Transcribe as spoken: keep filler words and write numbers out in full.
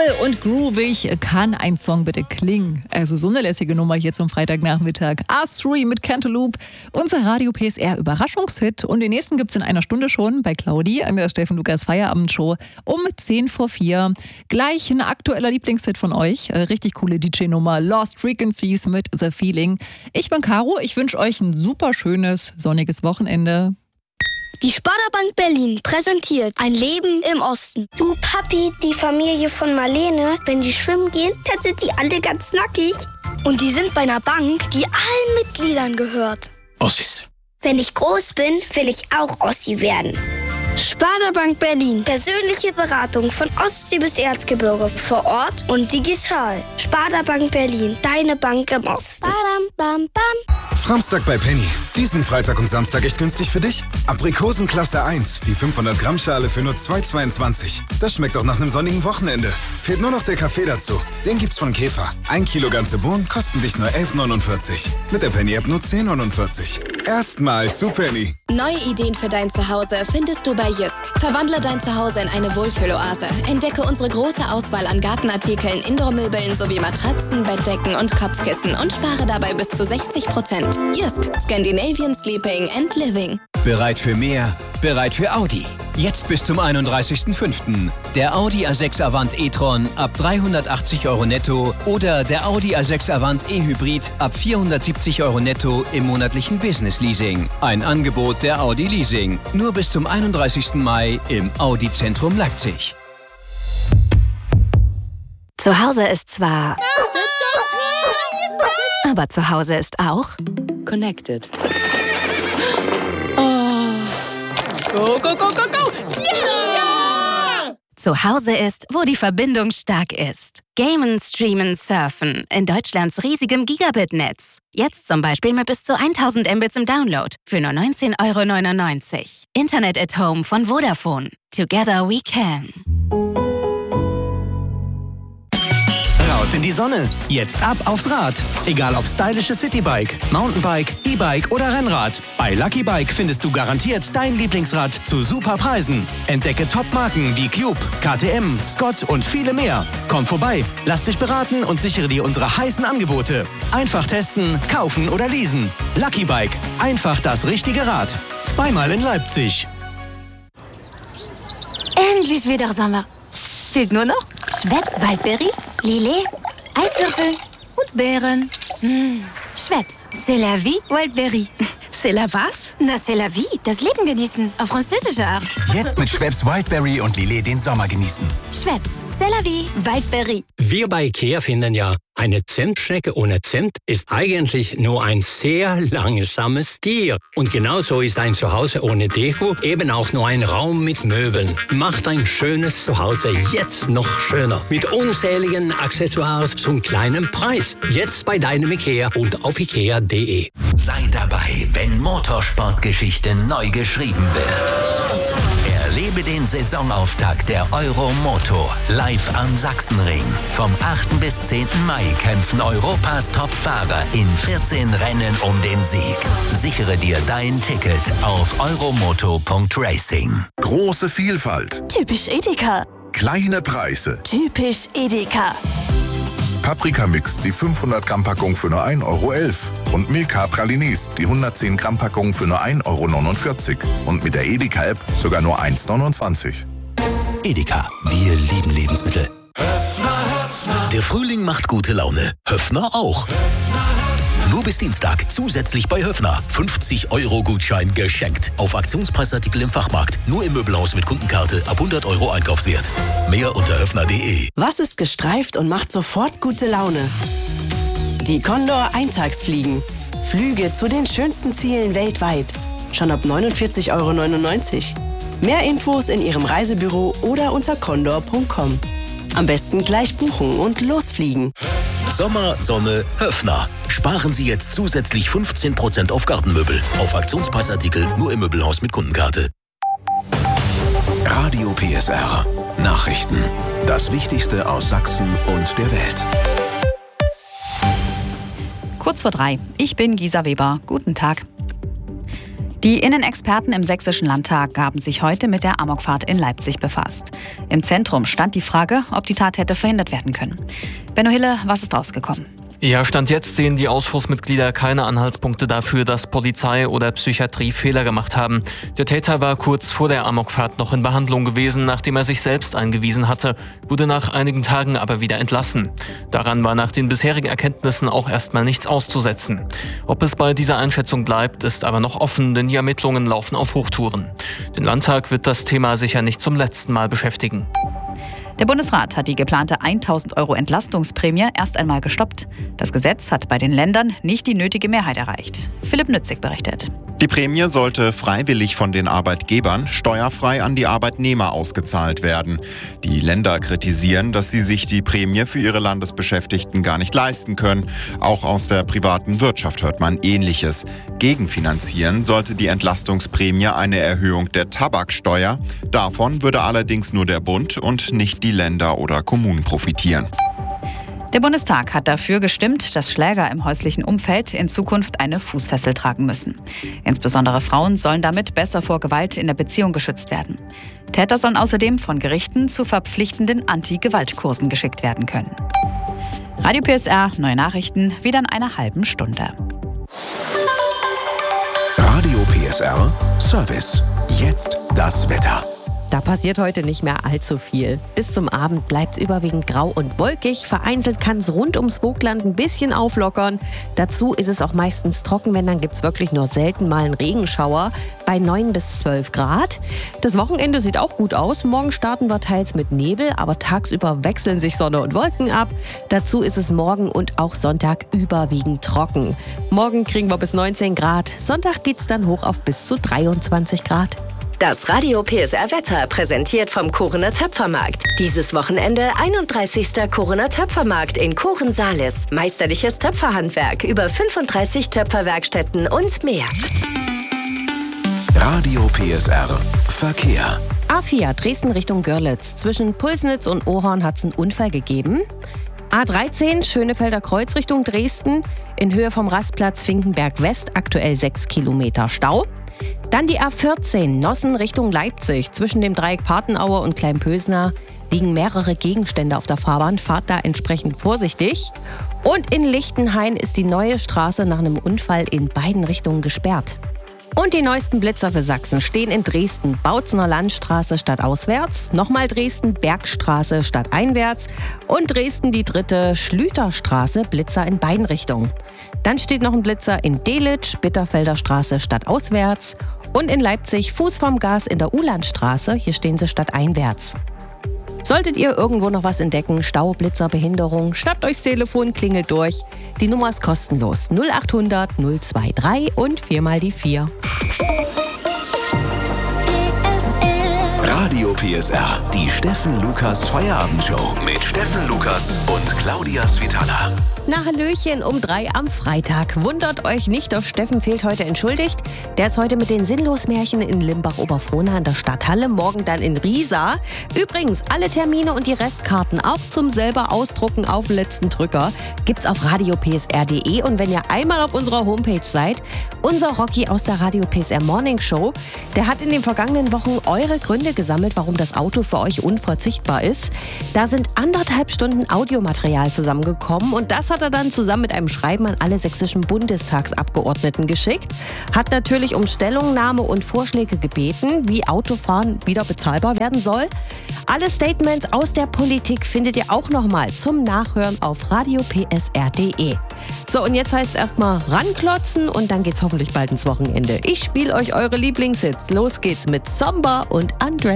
cool und groovig kann ein Song bitte klingen? Also so eine lässige Nummer hier zum Freitagnachmittag. R drei mit Cantaloupe, unser Radio P S R Überraschungshit. Und den nächsten gibt's in einer Stunde schon bei Claudi an der Steffen Lukas Feierabendshow um zehn vor vier. Gleich ein aktueller Lieblingshit von euch. Richtig coole D J-Nummer Lost Frequencies mit The Feeling. Ich bin Caro, ich wünsche euch ein super schönes, sonniges Wochenende. Die Sparda-Bank Berlin präsentiert ein Leben im Osten. Du Papi, die Familie von Marlene, wenn die schwimmen gehen, dann sind die alle ganz nackig. Und die sind bei einer Bank, die allen Mitgliedern gehört. Ossis. Wenn ich groß bin, will ich auch Ossi werden. Sparda-Bank Berlin. Persönliche Beratung von Ostsee bis Erzgebirge. Vor Ort und digital. Sparda-Bank Berlin. Deine Bank im Osten. Badam, bam, bam. Framstag bei Penny. Diesen Freitag und Samstag echt günstig für dich. Aprikosen Klasse eins, die fünfhundert Gramm Schale für nur zwei Euro zweiundzwanzig. Das schmeckt doch nach einem sonnigen Wochenende. Fehlt nur noch der Kaffee dazu. Den gibt's von Käfer. Ein Kilo ganze Bohnen kosten dich nur elf Euro neunundvierzig. Mit der Penny-App nur zehn Euro neunundvierzig. Erstmal zu Penny. Neue Ideen für dein Zuhause findest du bei Jysk. Verwandle dein Zuhause in eine Wohlfühloase. Entdecke unsere große Auswahl an Gartenartikeln, Indoor-Möbeln sowie Matratzen, Bettdecken und Kopfkissen und spare dabei bis zu sechzig Prozent. Jysk. Scandinavian Sleeping and Living. Bereit für mehr? Bereit für Audi. Jetzt bis zum einunddreißigsten fünften Der Audi A sechs Avant e-tron ab dreihundertachtzig Euro netto oder der Audi A sechs Avant e-Hybrid ab vierhundertsiebzig Euro netto im monatlichen Business-Leasing. Ein Angebot der Audi Leasing. Nur bis zum einunddreißigsten Mai im Audi-Zentrum Leipzig. Zu Hause ist zwar... aber zu Hause ist auch... Connected. Go, go, go, go, go! Yeah! Zu Hause ist, wo die Verbindung stark ist. Gamen, streamen, surfen in Deutschlands riesigem Gigabit-Netz. Jetzt zum Beispiel mit bis zu tausend Mbits im Download für nur neunzehn Euro neunundneunzig. Internet at Home von Vodafone. Together we can. Raus in die Sonne. Jetzt ab aufs Rad. Egal ob stylische Citybike, Mountainbike, E-Bike oder Rennrad. Bei Lucky Bike findest du garantiert dein Lieblingsrad zu super Preisen. Entdecke Top-Marken wie Cube, K T M, Scott und viele mehr. Komm vorbei, lass dich beraten und sichere dir unsere heißen Angebote. Einfach testen, kaufen oder leasen. Lucky Bike. Einfach das richtige Rad. Zweimal in Leipzig. Endlich wieder Sommer. Fehlt nur noch Schweppes Waldberry, Lillet, Eiswürfel und Beeren. Mmh. Schweppes, c'est la vie, Wildberry. C'est la was? Na, c'est la vie, das Leben genießen, auf französische Art. Jetzt mit Schweppes Wildberry und Lillet den Sommer genießen. Schweppes, c'est la vie, Wildberry. Wir bei IKEA finden ja, eine Zimtschnecke ohne Zimt ist eigentlich nur ein sehr langsames Tier. Und genauso ist ein Zuhause ohne Deko eben auch nur ein Raum mit Möbeln. Macht ein schönes Zuhause jetzt noch schöner. Mit unzähligen Accessoires zum kleinen Preis. Jetzt bei deinem IKEA und auf ikea punkt de. Sei dabei, wenn Motorsportgeschichte neu geschrieben wird. Erlebe den Saisonauftakt der Euromoto live am Sachsenring. Vom achten bis zehnten Mai kämpfen Europas Top-Fahrer in vierzehn Rennen um den Sieg. Sichere dir dein Ticket auf euromoto punkt racing. Große Vielfalt. Typisch Edeka. Kleine Preise. Typisch Edeka. Paprika-Mix, die fünfhundert Gramm Packung für nur ein Euro elf. Und Milka Pralines, die hundertzehn Gramm Packung für nur ein Euro neunundvierzig. Und mit der Edeka-App sogar nur eins Euro neunundzwanzig. Edeka, wir lieben Lebensmittel. Höfner, Höfner. Der Frühling macht gute Laune. Höfner auch. Höfner, Höfner. Nur bis Dienstag zusätzlich bei Höfner. fünfzig Euro Gutschein geschenkt. Auf Aktionspreisartikel im Fachmarkt. Nur im Möbelhaus mit Kundenkarte ab hundert Euro Einkaufswert. Mehr unter höfner punkt de. Was ist gestreift und macht sofort gute Laune? Die Condor Eintagsfliegen. Flüge zu den schönsten Zielen weltweit. Schon ab neunundvierzig Euro neunundneunzig. Mehr Infos in Ihrem Reisebüro oder unter condor punkt com. Am besten gleich buchen und losfliegen. Sommer, Sonne, Höfner. Sparen Sie jetzt zusätzlich fünfzehn Prozent auf Gartenmöbel. Auf Aktionspreisartikel nur im Möbelhaus mit Kundenkarte. Radio P S R. Nachrichten. Das Wichtigste aus Sachsen und der Welt. Kurz vor drei. Ich bin Gisa Weber. Guten Tag. Die Innenexperten im Sächsischen Landtag haben sich heute mit der Amokfahrt in Leipzig befasst. Im Zentrum stand die Frage, ob die Tat hätte verhindert werden können. Benno Hille, was ist rausgekommen? Ja, Stand jetzt sehen die Ausschussmitglieder keine Anhaltspunkte dafür, dass Polizei oder Psychiatrie Fehler gemacht haben. Der Täter war kurz vor der Amokfahrt noch in Behandlung gewesen, nachdem er sich selbst eingewiesen hatte, wurde nach einigen Tagen aber wieder entlassen. Daran war nach den bisherigen Erkenntnissen auch erstmal nichts auszusetzen. Ob es bei dieser Einschätzung bleibt, ist aber noch offen, denn die Ermittlungen laufen auf Hochtouren. Den Landtag wird das Thema sicher nicht zum letzten Mal beschäftigen. Der Bundesrat hat die geplante tausend Euro Entlastungsprämie erst einmal gestoppt. Das Gesetz hat bei den Ländern nicht die nötige Mehrheit erreicht. Philipp Nützig berichtet. Die Prämie sollte freiwillig von den Arbeitgebern steuerfrei an die Arbeitnehmer ausgezahlt werden. Die Länder kritisieren, dass sie sich die Prämie für ihre Landesbeschäftigten gar nicht leisten können. Auch aus der privaten Wirtschaft hört man Ähnliches. Gegenfinanzieren sollte die Entlastungsprämie eine Erhöhung der Tabaksteuer. Davon würde allerdings nur der Bund und nicht die Länder oder Kommunen profitieren. Der Bundestag hat dafür gestimmt, dass Schläger im häuslichen Umfeld in Zukunft eine Fußfessel tragen müssen. Insbesondere Frauen sollen damit besser vor Gewalt in der Beziehung geschützt werden. Täter sollen außerdem von Gerichten zu verpflichtenden Anti-Gewalt-Kursen geschickt werden können. Radio P S R, neue Nachrichten, wieder in einer halben Stunde. Radio P S R Service. Jetzt das Wetter. Da passiert heute nicht mehr allzu viel. Bis zum Abend bleibt es überwiegend grau und wolkig. Vereinzelt kann es rund ums Vogtland ein bisschen auflockern. Dazu ist es auch meistens trocken, wenn dann gibt es wirklich nur selten mal einen Regenschauer bei neun bis zwölf Grad. Das Wochenende sieht auch gut aus. Morgen starten wir teils mit Nebel, aber tagsüber wechseln sich Sonne und Wolken ab. Dazu ist es morgen und auch Sonntag überwiegend trocken. Morgen kriegen wir bis neunzehn Grad. Sonntag geht es dann hoch auf bis zu dreiundzwanzig Grad. Das Radio P S R Wetter präsentiert vom Korener Töpfermarkt. Dieses Wochenende einunddreißigster Korener Töpfermarkt in Kochen-Sahlis. Meisterliches Töpferhandwerk, über fünfunddreißig Töpferwerkstätten und mehr. Radio P S R Verkehr. A vier Dresden Richtung Görlitz. Zwischen Pulsnitz und Ohorn hat es einen Unfall gegeben. A dreizehn Schönefelder Kreuz Richtung Dresden. In Höhe vom Rastplatz Finkenberg West aktuell sechs Kilometer Stau. Dann die A vierzehn, Nossen Richtung Leipzig. Zwischen dem Dreieck Partenauer und Kleinpösner liegen mehrere Gegenstände auf der Fahrbahn. Fahrt da entsprechend vorsichtig. Und in Lichtenhain ist die neue Straße nach einem Unfall in beiden Richtungen gesperrt. Und die neuesten Blitzer für Sachsen stehen in Dresden. Bautzener Landstraße stadtauswärts, nochmal Dresden Bergstraße stadteinwärts und Dresden die dritte Schlüterstraße, Blitzer in beiden Richtungen. Dann steht noch ein Blitzer in Delitzsch, Bitterfelder Straße stadtauswärts und in Leipzig Fuß vom Gas in der Uhlandstraße, hier stehen sie stadteinwärts. Solltet ihr irgendwo noch was entdecken, Stau, Blitzer, Behinderung, schnappt euch das Telefon, klingelt durch. Die Nummer ist kostenlos. null achthundert null zweiundzwanzig und viermal die vier. Radio P S R, die Steffen Lukas Feierabendshow mit Steffen Lukas und Claudia Svitala. Na Hallöchen um drei am Freitag. Wundert euch nicht, doch Steffen fehlt heute entschuldigt. Der ist heute mit den Sinnlosmärchen in Limbach-Oberfrohna in der Stadthalle, morgen dann in Riesa. Übrigens, alle Termine und die Restkarten, auch zum selber ausdrucken auf den letzten Drücker, gibt's auf radio p s r punkt d e. Und wenn ihr einmal auf unserer Homepage seid, unser Rocky aus der Radio P S R Morning Show, der hat in den vergangenen Wochen eure Gründe gesammelt, warum das Auto für euch unverzichtbar ist. Da sind anderthalb Stunden Audiomaterial zusammengekommen und das hat er dann zusammen mit einem Schreiben an alle sächsischen Bundestagsabgeordneten geschickt. Hat natürlich um Stellungnahme und Vorschläge gebeten, wie Autofahren wieder bezahlbar werden soll. Alle Statements aus der Politik findet ihr auch nochmal zum Nachhören auf radio p s r punkt d e. So, und jetzt heißt es erstmal ranklotzen und dann geht's hoffentlich bald ins Wochenende. Ich spiele euch eure Lieblingshits. Los geht's mit Somba und Andre.